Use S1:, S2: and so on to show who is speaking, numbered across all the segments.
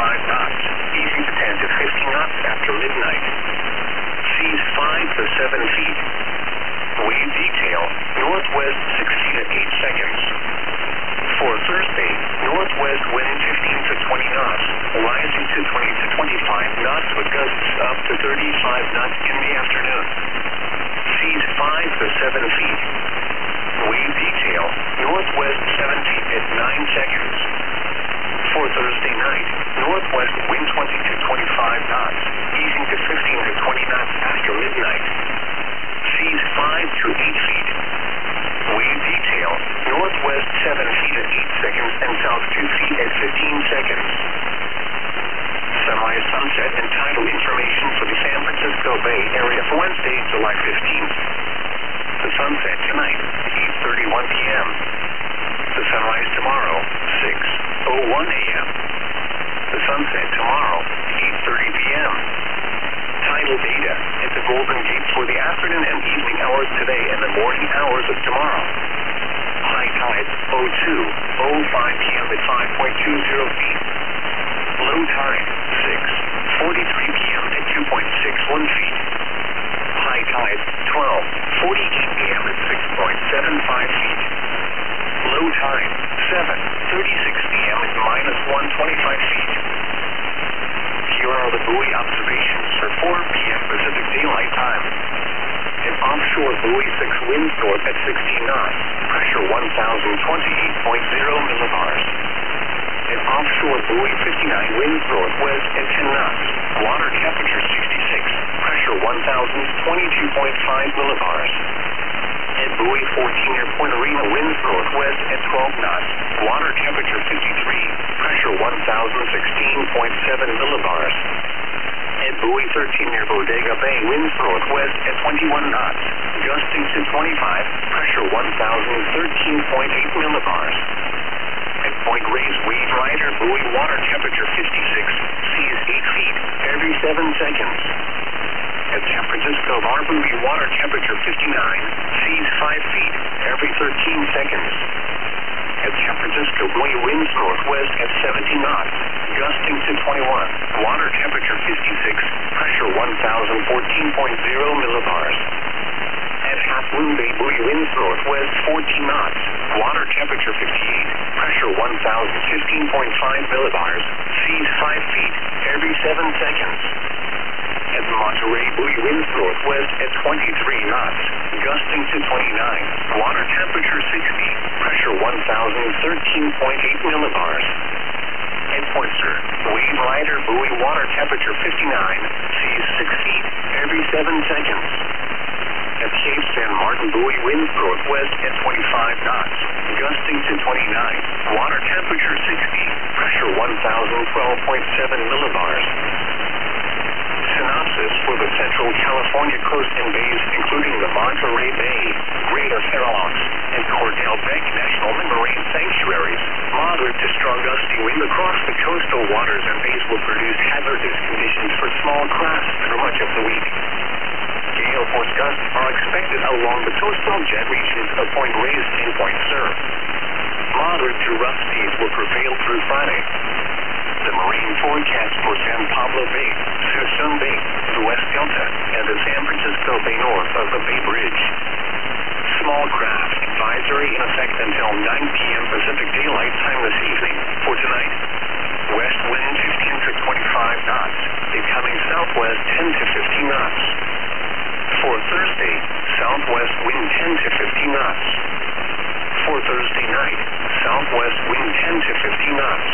S1: knots, easing to 10 to 15 knots after midnight. Seas 5 to 7 feet. Wave detail, northwest 60 to 8 seconds. For Thursday, northwest wind 15 to 20 knots, rising to 20 to 25 knots with gusts up to 35 knots in the afternoon. Seas 5 to 7 feet. Wave detail, northwest 7 feet at 9 seconds. For Thursday night, northwest wind 20 to 25 knots, easing to 15 to 20 knots after midnight. Seas 5 to 8 feet. Wave detail, northwest 7 feet at 8 seconds and south 2 feet at 15 seconds. Sunrise, sunset, and tidal information for the San Francisco Bay Area for Wednesday, July 15th. The sunset tonight, 8:31 p.m. The sunrise tomorrow, 6:01 a.m. The sunset tomorrow, 8:30 p.m. Tidal data at the Golden Gate for the afternoon and evening hours today and the morning hours of tomorrow. High tide, 02:05 p.m. at 5.20 feet. Low tide, 6:43 p.m. at 2.61 feet. High tide, 12:48 p.m. at 6.75 feet. Low tide, 7:36 p.m. at -125 feet. Here are the buoy observations for 4 p.m. Pacific Daylight Time. An offshore buoy 6 winds north at 16 knots, pressure 1,028.0 millibars. An offshore buoy 59 winds northwest at 10 knots, water temperature 66, pressure 1,022.5 millibars. At buoy 14 near Point Arena winds northwest at 12 knots, water temperature 53, pressure 1,016.7 millibars. At buoy 13 near Bodega Bay winds northwest at 21 knots, gusting to 25, pressure 1,013.8 millibars. At Point Reyes Wave Rider buoy water temperature 56, seas 8 feet every 7 seconds. At San Francisco Bar buoy water temperature 59, seas 5 feet every 13 seconds. At San Francisco buoy winds northwest at 70 knots, gusting to 21, water temperature 56, pressure 1,014.0 millibars. At Half Moon Bay buoy winds northwest 14 knots, water temperature 58, pressure 1,015.5 millibars, seas 5 feet every 7 seconds. At Monterey buoy winds northwest at 23 knots, gusting to 29, water temperature 60, pressure 1,013.8 millibars. At Portster, Wave Rider buoy water temperature 59, seas 6 feet every 7 seconds. At Cape San Martin buoy winds northwest at 25 knots, gusting to 29, water temperature 60, pressure 1,012.7 millibars. Synopsis for the Central California coast and bays, including the Monterey Bay, Greater Farallones, and Cordell Bank National Marine Sanctuaries. Moderate to strong gusty wind across the coastal waters and bays will produce hazardous conditions for small craft for much of the week. Gale force gusts are expected along the coastal jet regions of Point Reyes and Point Sur. Moderate to rough seas will prevail through Friday. The marine forecast for San Pablo Bay, Suisun Bay, the West Delta, and the San Francisco Bay north of the Bay Bridge. Small craft advisory in effect until 9 p.m. Pacific Daylight Time this evening. For tonight, west wind 15 to 25 knots, becoming southwest 10 to 15 knots. For Thursday, southwest wind 10 to 15 knots. For Thursday night, southwest wind 10 to 15 knots.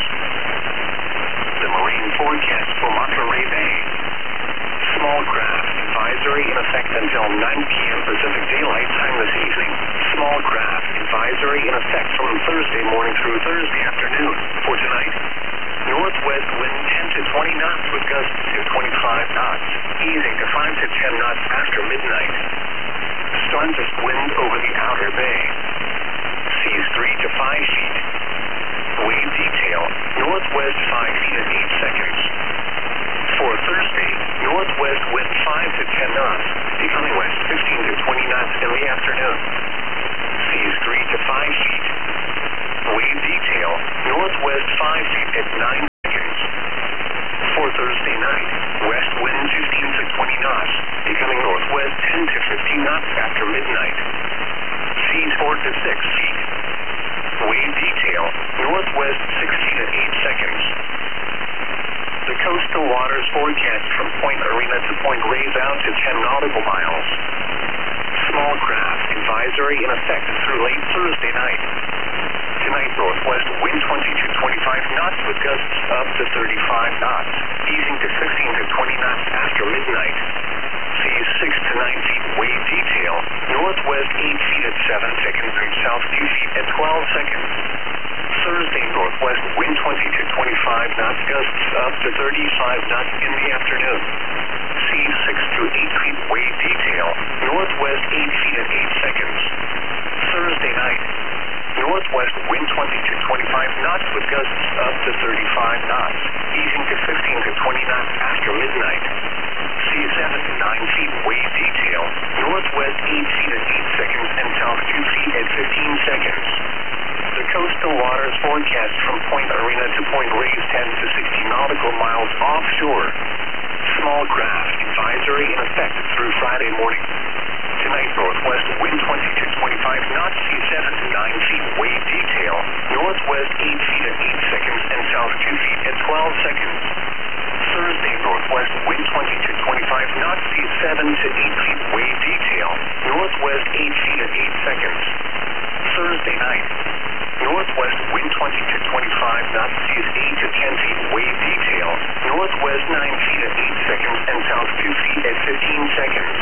S1: The marine forecast for Monterey Bay. Small craft advisory in effect until 9 p.m. Pacific Daylight Time this evening. Small craft advisory in effect from Thursday morning through Thursday afternoon. For tonight, northwest wind 10 to 20 knots with gusts to 25 knots, easing to 5 to 10 knots after midnight. Strongest wind over the outer bay. Seas 3 to 5 feet. Wave detail, northwest 5 feet and 8 seconds. For Thursday, northwest wind 5 to 10 knots, becoming west 15 to 20 knots in the afternoon. Seas 3 to 5 feet. Wave detail, northwest 5 feet at 9 seconds. waters forecast from Point Arena to Point Reyes out to 10 nautical miles. Small craft advisory in effect through late Thursday night. Tonight, northwest wind 20 to 25 knots with gusts up to 35 knots, easing to 16 to 20 knots after midnight. Seas 6 to 9 feet wave detail, northwest 8 feet at 7 seconds and south 2 feet at 12 seconds. Thursday, northwest wind 20 to 25 knots, gusts up to 35 knots in the afternoon. Seas 6 to 8 feet wave detail, northwest 8 feet at 8 seconds. Thursday night, northwest wind 20 to 25 knots with gusts up to 35 knots, easing to 15 to 20 knots after midnight. Seas 7 to 9 feet wave detail, northwest 8 feet at 8 seconds and south 2 feet at 15 seconds. The coastal waters forecast from Point Arena to Point Reyes 10 to 60 nautical miles offshore. Small craft advisory in effect through Friday morning. Tonight, northwest wind 20 to 25 knots, seas 7 to 9 feet wave detail, northwest 8 feet at 8 seconds and south 2 feet at 12 seconds. Thursday, northwest wind 20 to 25 knots, seas 7 to 8 feet wave detail, northwest 8 feet at 8 seconds. Thursday night, northwest wind 20 to 25 knots, seas 8 to 10 feet wave detail, northwest 9 feet at 8 seconds and south 2 feet at 15 seconds.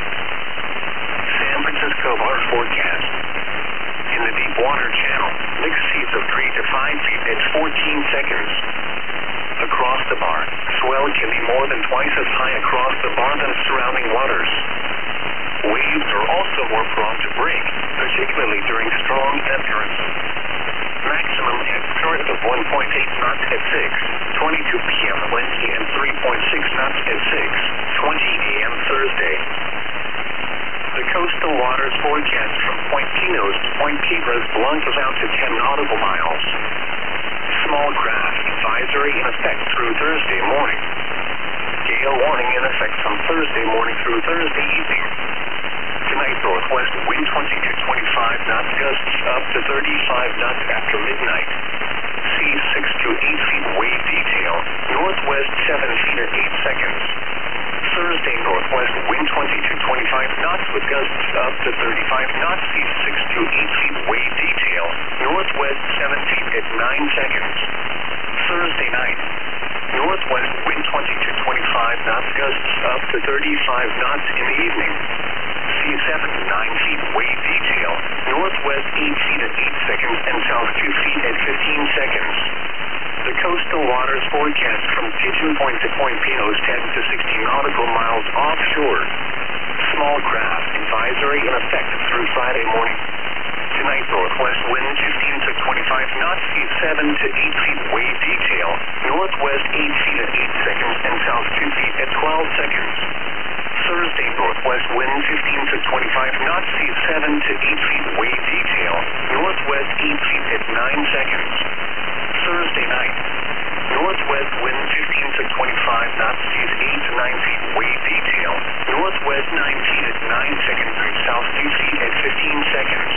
S1: San Francisco water forecast. In the deep water channel, mixed seas of 3 to 5 feet at 14 seconds. Across the bar, swell can be more than twice as high across the bar than surrounding waters. Waves are also more prone to break, particularly during strong ebb currents. Maximum ebb current of 1.8 knots at 6:22 p.m. Wednesday and 3.6 knots at 6:20 a.m. Thursday. The coastal waters forecast from Point Pinos to Point Piedras Blancas out to 10 nautical miles. Small craft advisory in effect through Thursday morning. Gale warning in effect from Thursday morning through Thursday evening. Tonight, northwest wind 20 to 25 knots, gusts up to 35 knots after midnight. Seas 6 to 8 feet wave detail, northwest 7 feet at 8 seconds. Thursday, northwest wind 20 to 25 knots with gusts up to 35 knots, seas 6 to 8 feet wave detail, northwest 7 feet at 9 seconds. Thursday night, northwest wind 20 to 25 knots, gusts up to 35 knots in the evening. Seas 7 to 9 feet wave detail, northwest 8 feet at 8 seconds and south 2 feet at 15 seconds. The coastal waters forecast from Pigeon Point to Point Pinos 10 to 60 nautical miles offshore. Small craft advisory in effect through Friday morning. Tonight, northwest wind 15 to 25 knots, seas 7 to 8 feet wave detail, northwest 8 feet at 8 seconds and south 2 feet at 12 seconds. Thursday, northwest wind 15 to 25 knots, seas 7 to 8 feet wave detail, northwest 8 feet at 9 seconds. Thursday night, northwest wind 15 to 25 knots, seas 8 to 9 feet wave detail, northwest 9 feet at 9 seconds and south 2 feet at 15 seconds.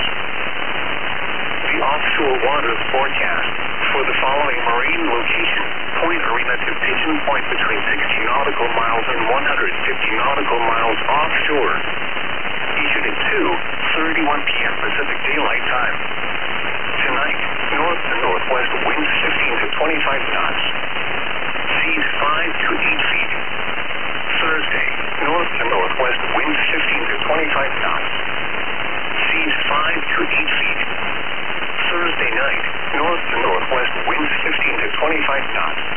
S1: The offshore waters forecast for the following marine location: Point Arena to Pigeon Point between 60 nautical miles and 150 nautical miles offshore. Issued at 2:31 p.m. Pacific Daylight Time. Tonight, north to northwest winds 15 to 25 knots. Seas 5 to 8 feet. Thursday, north to northwest winds 15 to 25 knots. Seas 5 to 8 feet. Thursday night, north to northwest winds 15 to 25 knots.